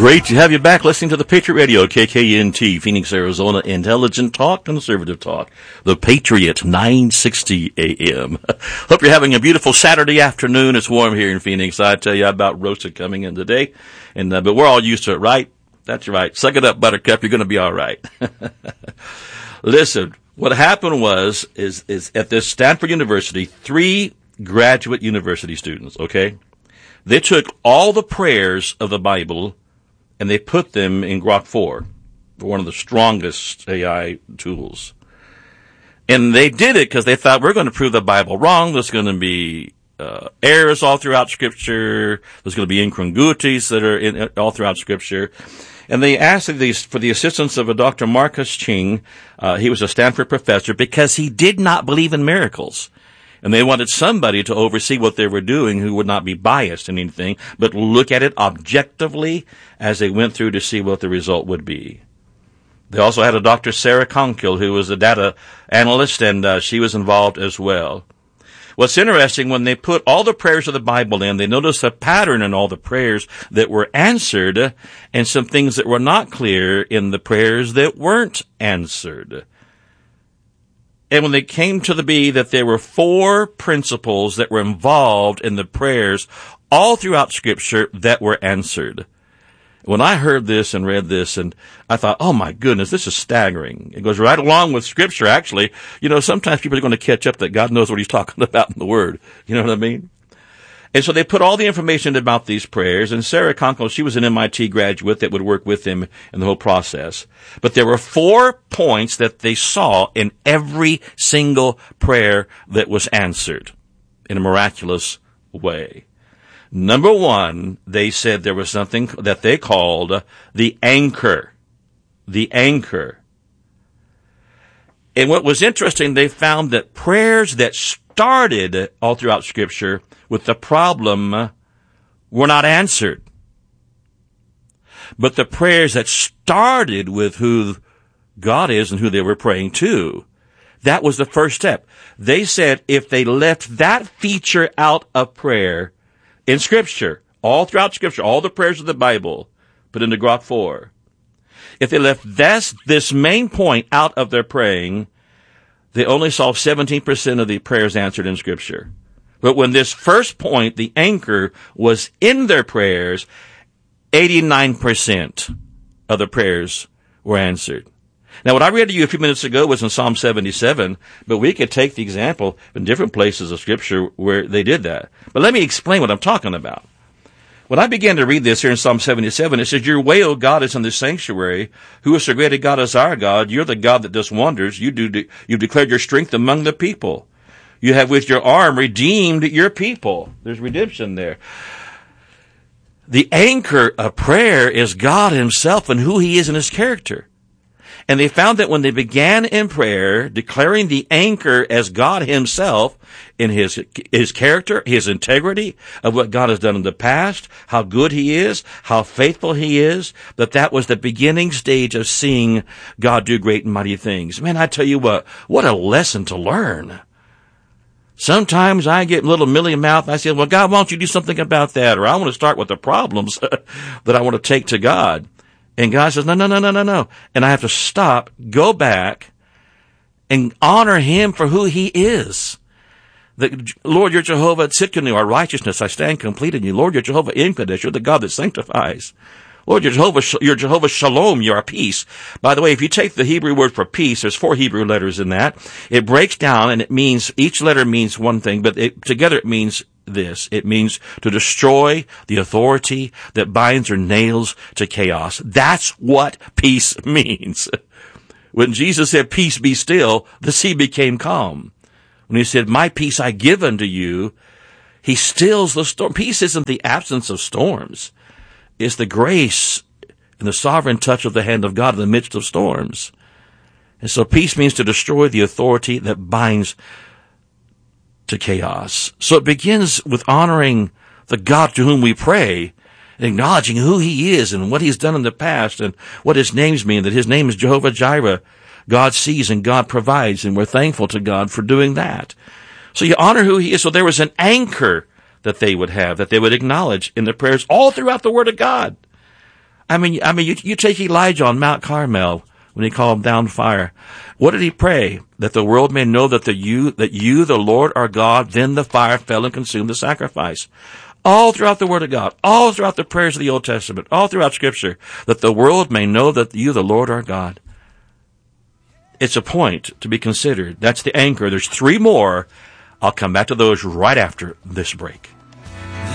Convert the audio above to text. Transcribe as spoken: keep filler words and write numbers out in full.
Great to have you back listening to the Patriot Radio, K K N T, Phoenix, Arizona, intelligent talk, conservative talk. The Patriot, nine sixty A M. Hope you're having a beautiful Saturday afternoon. It's warm here in Phoenix. I tell you about roasted coming in today, and uh, but we're all used to it, right? That's right. Suck it up, Buttercup. You're going to be all right. Listen, what happened was is is at this Stanford University, three graduate university students, okay? They took all the prayers of the Bible and they put them in Grok four, one of the strongest A I tools. And they did it because they thought, we're going to prove the Bible wrong. There's going to be uh, errors all throughout Scripture. There's going to be incongruities that are in, all throughout Scripture. And they asked these for the assistance of a Doctor Marcus Ching. Uh, he was a Stanford professor because he did not believe in miracles. And they wanted somebody to oversee what they were doing who would not be biased in anything, but look at it objectively as they went through to see what the result would be. They also had a Doctor Sarah Conkle, who was a data analyst, and uh, she was involved as well. What's interesting, when they put all the prayers of the Bible in, they noticed a pattern in all the prayers that were answered and some things that were not clear in the prayers that weren't answered. And when they came to the be that there were four principles that were involved in the prayers all throughout Scripture that were answered. When I heard this and read this, and I thought, oh my goodness, this is staggering. It goes right along with Scripture, actually. You know, sometimes people are going to catch up that God knows what He's talking about in the Word. You know what I mean? And so they put all the information about these prayers, and Sarah Conkle, she was an M I T graduate that would work with him in the whole process. But there were four points that they saw in every single prayer that was answered in a miraculous way. Number one, they said there was something that they called the anchor. The anchor. And what was interesting, they found that prayers that started all throughout Scripture with the problem were not answered. But the prayers that started with who God is and who they were praying to, that was the first step. They said if they left that feature out of prayer in Scripture, all throughout Scripture, all the prayers of the Bible, put into Grok four, if they left this, this main point out of their praying, they only saw seventeen percent of the prayers answered in Scripture. But when this first point, the anchor, was in their prayers, eighty-nine percent of the prayers were answered. Now, what I read to you a few minutes ago was in Psalm seventy-seven, but we could take the example in different places of Scripture where they did that. But let me explain what I'm talking about. When I began to read this here in Psalm seventy-seven, it says, your way, O God, is in the sanctuary. Who is so great a God as our God? You're the God that does wonders. You do, de- you've declared your strength among the people. You have with your arm redeemed your people. There's redemption there. The anchor of prayer is God Himself and who He is in His character. And they found that when they began in prayer, declaring the anchor as God Himself in His, His character, His integrity of what God has done in the past, how good He is, how faithful He is, that that was the beginning stage of seeing God do great and mighty things. Man, I tell you what, what a lesson to learn. Sometimes I get a little mealy mouth. I say, well, God, why don't you do something about that? Or I want to start with the problems that I want to take to God. And God says, no, no, no, no, no, no. And I have to stop, go back, and honor Him for who He is. The, Lord, you're Jehovah Tzidkenu, our righteousness. I stand complete in you. Lord, you're Jehovah Imkadesh. You're the God that sanctifies. Lord, you're Jehovah, you're Jehovah Shalom. You're our peace. By the way, if you take the Hebrew word for peace, there's four Hebrew letters in that. It breaks down, and it means, each letter means one thing, but it, together it means this. It means to destroy the authority that binds or nails to chaos. That's what peace means. When Jesus said, peace be still, the sea became calm. When He said, my peace I give unto you, He stills the storm. Peace isn't the absence of storms. It's the grace and the sovereign touch of the hand of God in the midst of storms. And so peace means to destroy the authority that binds to chaos. So it begins with honoring the God to whom we pray, and acknowledging who He is and what He's done in the past and what His names mean, that His name is Jehovah Jireh. God sees and God provides, and we're thankful to God for doing that. So you honor who He is. So there was an anchor that they would have, that they would acknowledge in their prayers all throughout the Word of God. I mean, I mean, you, you take Elijah on Mount Carmel when he called down fire. What did he pray? That the world may know that the you, that you, the Lord, are God. Then the fire fell and consumed the sacrifice. All throughout the Word of God, all throughout the prayers of the Old Testament, all throughout Scripture, that the world may know that you, the Lord, are God. It's a point to be considered. That's the anchor. There's three more. I'll come back to those right after this break.